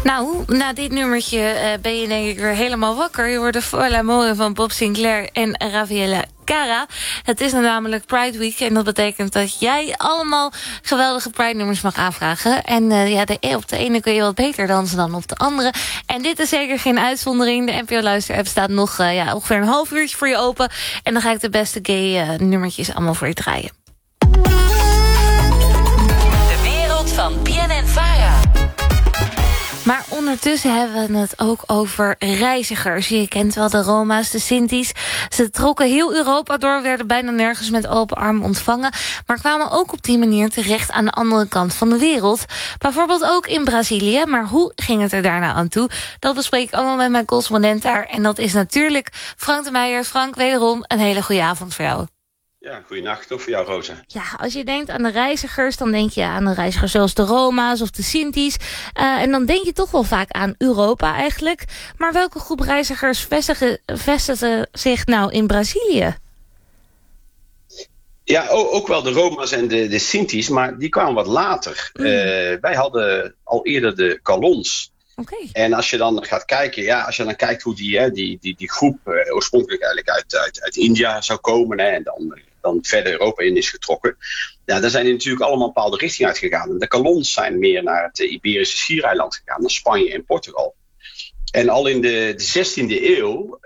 Nou, na dit nummertje ben je denk ik weer helemaal wakker. Je hoorde Voor l'Amore van Bob Sinclair en Rafaela Cara. Het is namelijk Pride Week en dat betekent dat jij allemaal geweldige Pride-nummers mag aanvragen. En op de ene kun je wat beter dansen dan op de andere. En dit is zeker geen uitzondering. De NPO-luister-app staat nog ongeveer een half uurtje voor je open. En dan ga ik de beste gay nummertjes allemaal voor je draaien. De wereld van BNN-Vara. Maar ondertussen hebben we het ook over reizigers. Je kent wel de Roma's, de Sinti's. Ze trokken heel Europa door, werden bijna nergens met open armen ontvangen, maar kwamen ook op die manier terecht aan de andere kant van de wereld. Bijvoorbeeld ook in Brazilië. Maar hoe ging het er daarna aan toe? Dat bespreek ik allemaal met mijn correspondent daar. En dat is natuurlijk Frank de Meijer. Frank, wederom een hele goede avond voor jou. Ja, goeienacht ook voor jou, Rosa. Ja, als je denkt aan de reizigers, dan denk je aan de reizigers zoals de Roma's of de Sinti's. En dan denk je toch wel vaak aan Europa eigenlijk. Maar welke groep reizigers vestigen zich nou in Brazilië? Ja, ook wel de Roma's en de Sinti's, maar die kwamen wat later. Wij hadden al eerder de Calons. Okay. En als je dan gaat kijken, als je dan kijkt hoe die groep oorspronkelijk eigenlijk uit India zou komen, en dan verder Europa in is getrokken. Ja, daar zijn die natuurlijk allemaal een bepaalde richting uitgegaan. De Calons zijn meer naar het Iberische schiereiland gegaan, naar Spanje en Portugal. En al in de 16e eeuw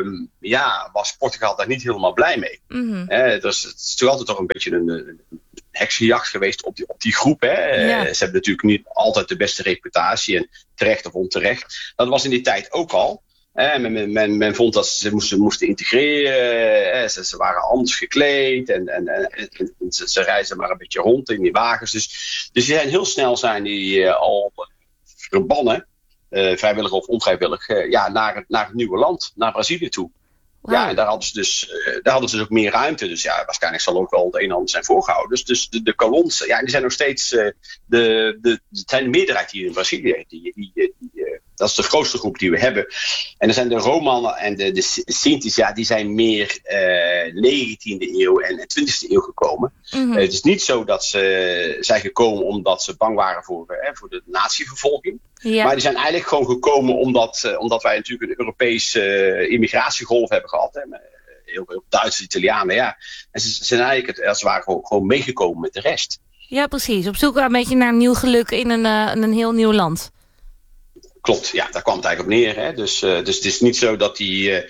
was Portugal daar niet helemaal blij mee. Mm-hmm. Het is toch altijd toch een beetje een heksenjacht geweest op die groep. Hè? Ze hebben natuurlijk niet altijd de beste reputatie, en terecht of onterecht. Dat was in die tijd ook al. Men vond dat ze moesten integreren. Ze waren anders gekleed. En ze reizen maar een beetje rond in die wagens. Dus die zijn heel snel al verbannen. Vrijwillig of onvrijwillig, naar het nieuwe land, naar Brazilië toe. Wow. Ja, en daar hadden ze dus ook meer ruimte. Dus ja, waarschijnlijk zal ook wel het een en ander zijn voorgehouden. Dus de Calons, die zijn nog steeds de meerderheid hier in Brazilië. Dat is de grootste groep die we hebben. En dan zijn de Romanen en de Sinti's, die zijn meer 19e eeuw en 20e eeuw gekomen. Mm-hmm. Het is niet zo dat ze zijn gekomen omdat ze bang waren voor de nazi-vervolging. Ja. Maar die zijn eigenlijk gewoon gekomen omdat wij natuurlijk een Europese immigratiegolf hebben gehad. Hè, met heel veel Duitsers, Italianen. Ja. En ze zijn eigenlijk als het ware gewoon meegekomen met de rest. Ja, precies. Op zoek een beetje naar een nieuw geluk in een heel nieuw land. Klopt, ja, daar kwam het eigenlijk op neer. Hè. Dus het is niet zo dat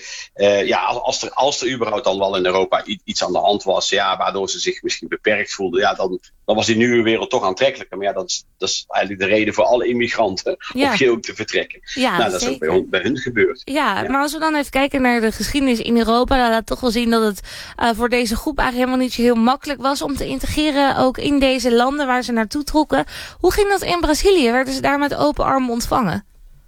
als er überhaupt dan wel in Europa iets aan de hand was, waardoor ze zich misschien beperkt voelden, dan was die nieuwe wereld toch aantrekkelijker. Maar dat is eigenlijk de reden voor alle immigranten om hier ook te vertrekken. Ja, dat is ook bij hun gebeurd. Ja, maar als we dan even kijken naar de geschiedenis in Europa, dan laat toch wel zien dat het voor deze groep eigenlijk helemaal niet zo heel makkelijk was om te integreren, ook in deze landen waar ze naartoe trokken. Hoe ging dat in Brazilië? Werden ze daar met open armen ontvangen?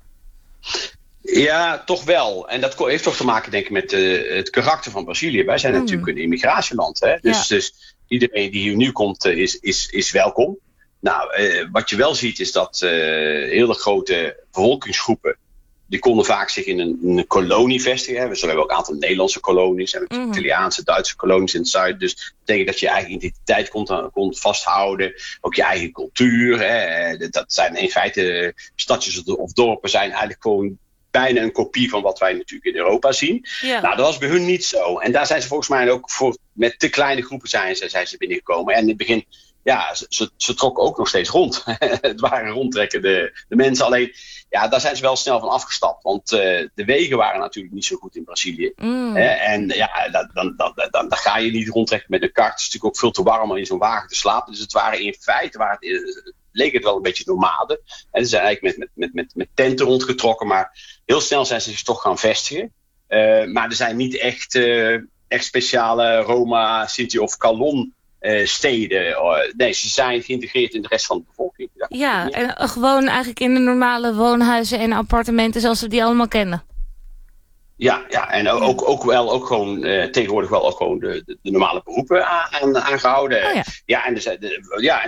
Ja, toch wel. En dat heeft toch te maken, denk ik, met het karakter van Brazilië. Wij zijn natuurlijk een immigratieland. Hè? Dus iedereen die hier nu komt is welkom. Nou, wat je wel ziet is dat hele grote bevolkingsgroepen, die konden vaak zich in een kolonie vestigen. Hè? We hebben ook een aantal Nederlandse kolonies. En Italiaanse, Duitse kolonies in het zuiden. Dus dat betekent dat je je eigen identiteit kon vasthouden. Ook je eigen cultuur. Hè? Dat zijn in feite stadjes of dorpen zijn eigenlijk gewoon bijna een kopie van wat wij natuurlijk in Europa zien. Ja. Nou, dat was bij hun niet zo. En daar zijn ze volgens mij ook met te kleine groepen zijn ze binnengekomen. En in het begin, ze trokken ook nog steeds rond. Het waren rondtrekkende de mensen. Alleen, daar zijn ze wel snel van afgestapt. Want de wegen waren natuurlijk niet zo goed in Brazilië. En dan ga je niet rondtrekken met een kart. Het is natuurlijk ook veel te warm om in zo'n wagen te slapen. Dus het waren in feite, leek het wel een beetje nomaden. En ze zijn eigenlijk met tenten rondgetrokken. Maar heel snel zijn ze zich toch gaan vestigen. Maar er zijn niet echt speciale Roma, Sinti of Calon steden. Nee, ze zijn geïntegreerd in de rest van de bevolking. Ja, en gewoon eigenlijk in de normale woonhuizen en appartementen zoals we die allemaal kennen. Ja, en ook gewoon tegenwoordig wel ook gewoon de normale beroepen aangehouden. Oh ja.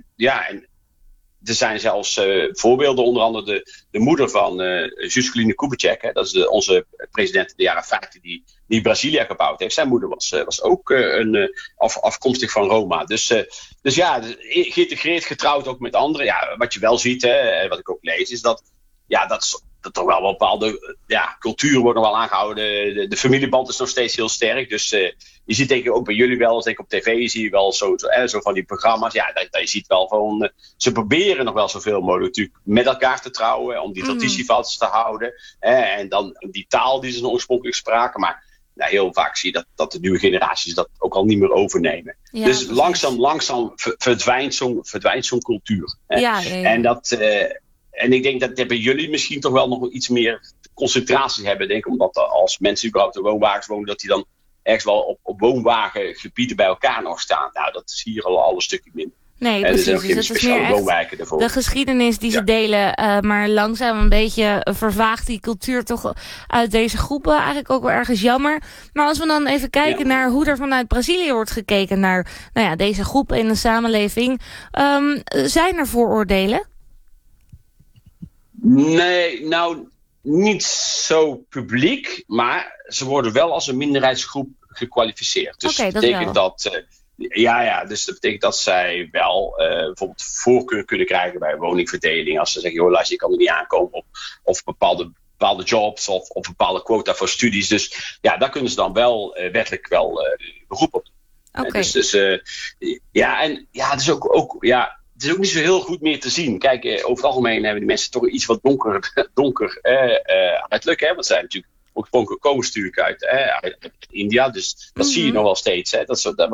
Er zijn zelfs voorbeelden, onder andere de moeder van Juscelino Kubitschek. Hè, dat is onze president in de jaren 50 die Brazilië gebouwd heeft. Zijn moeder was ook afkomstig van Roma. Dus geïntegreerd, getrouwd ook met anderen. Ja, wat je wel ziet, wat ik ook lees, is dat dat toch wel een bepaalde cultuur wordt nog wel aangehouden. De familieband is nog steeds heel sterk. Dus je ziet denk ik ook bij jullie wel, denk ik op tv zie je wel zo van die programma's. Ja, dat je ziet wel van, ze proberen nog wel zoveel mogelijk natuurlijk met elkaar te trouwen. Om die traditie vast te houden. En dan die taal die ze oorspronkelijk spraken. Maar heel vaak zie je dat de nieuwe generaties dat ook al niet meer overnemen. Ja, dus precies. langzaam verdwijnt zo'n cultuur. Ja. En ik denk dat bij jullie misschien toch wel nog iets meer concentratie hebben. Denk ik, omdat als mensen überhaupt in woonwagens wonen, dat die dan ergens wel op woonwagengebieden bij elkaar nog staan. Nou, dat is hier al een stukje minder. Nee, precies. Dus het is meer woonwijken ervoor. De geschiedenis die ze delen, maar langzaam een beetje vervaagt die cultuur toch uit deze groepen. Eigenlijk ook wel ergens jammer. Maar als we dan even kijken naar hoe er vanuit Brazilië wordt gekeken naar deze groepen in de samenleving. Zijn er vooroordelen? Nee, nou niet zo publiek, maar ze worden wel als een minderheidsgroep gekwalificeerd. Dus dat betekent dat dus dat betekent dat zij wel bijvoorbeeld voorkeur kunnen krijgen bij woningverdeling. Als ze zeggen, joh, luister, je kan er niet aankomen op bepaalde jobs of op bepaalde quota voor studies. Dus daar kunnen ze dan wel wettelijk wel beroep op doen. Okay. Het is ook het is ook niet zo heel goed meer te zien. Kijk, over het algemeen hebben die mensen toch iets wat donker uiterlijk. Want zij natuurlijk oorspronkelijk komen natuurlijk uit India. Dus dat zie je nog wel steeds. Hè.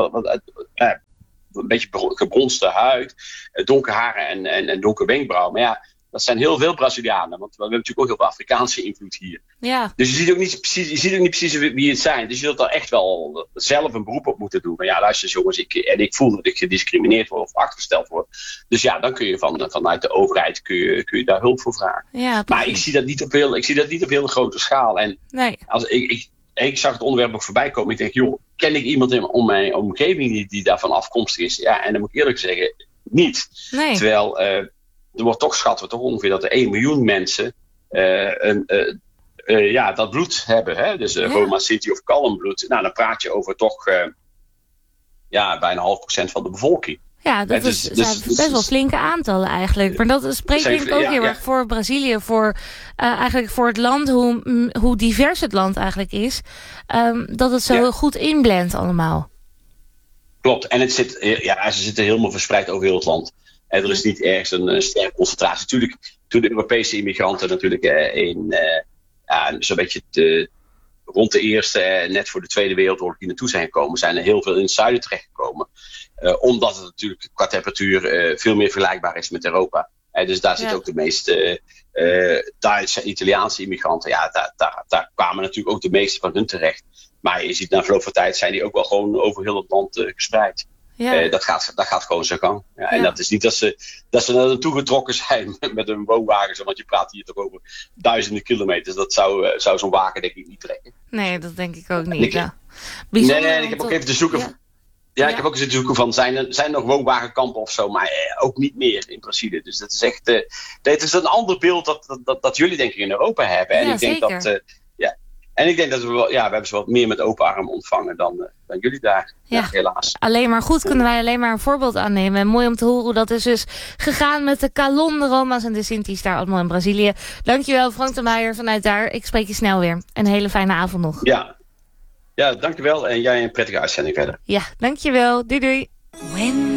Een beetje gebronste huid, donker haren en donker wenkbrauw. Maar dat zijn heel veel Brazilianen. Want we hebben natuurlijk ook heel veel Afrikaanse invloed hier. Ja. Dus je ziet ook niet precies wie het zijn. Dus je zult daar echt wel zelf een beroep op moeten doen. Maar luister eens jongens, ik voel dat ik gediscrimineerd word of achtergesteld word. Dus dan kun je vanuit de overheid kun je daar hulp voor vragen. Ja, maar ik zie dat niet op heel grote schaal. En als ik zag het onderwerp ook voorbij komen. Ik denk, joh, ken ik iemand in mijn omgeving die daarvan afkomstig is? Ja, en dan moet ik eerlijk zeggen, niet. Nee. Terwijl er wordt toch schatten we toch ongeveer dat er 1 miljoen mensen dat bloed hebben. Hè? Dus Roma, Sinti of Kalmbloed. Nou, dan praat je over toch bijna 0,5% van de bevolking. Ja, dat zijn best wel flinke aantallen eigenlijk. Maar dat spreekt denk ik ook heel erg voor Brazilië. Eigenlijk voor het land, hoe divers het land eigenlijk is. Dat het zo heel goed inblendt allemaal. Klopt. En ze zitten helemaal verspreid over heel het land. Er is niet ergens een sterke concentratie. Natuurlijk, toen de Europese immigranten natuurlijk zo'n beetje rond de Eerste, net voor de Tweede Wereldoorlog hier naartoe zijn gekomen, zijn er heel veel in het zuiden terechtgekomen. Omdat het natuurlijk qua temperatuur veel meer vergelijkbaar is met Europa. Dus daar zitten ook de meeste Duitse, Italiaanse immigranten. Ja, daar kwamen natuurlijk ook de meeste van hun terecht. Maar je ziet na verloop van tijd zijn die ook wel gewoon over heel het land gespreid. Ja. Dat gaat gewoon zijn gang. Ja, en dat is niet dat ze naar naartoe getrokken zijn met een woonwagen. Want je praat hier toch over duizenden kilometers. Dat zou zo'n wagen denk ik niet trekken. Nee, dat denk ik ook niet. Ik heb ook even te zoeken. Ik heb ook eens te zoeken van zijn er nog woonwagenkampen of zo. Maar ook niet meer in Brazilië. Dus dat is echt. Het is een ander beeld dat jullie denk ik in Europa hebben. En ik denk zeker. En ik denk dat we hebben ze wat meer met open arm ontvangen dan jullie daar, helaas. Alleen maar goed kunnen wij alleen maar een voorbeeld aannemen. En mooi om te horen hoe dat is dus gegaan met de Calon, de Roma's en de Sinti's daar allemaal in Brazilië. Dankjewel Frank de Meijer vanuit daar. Ik spreek je snel weer. Een hele fijne avond nog. Ja, dankjewel en jij een prettige uitzending verder. Ja, dankjewel. Doei doei.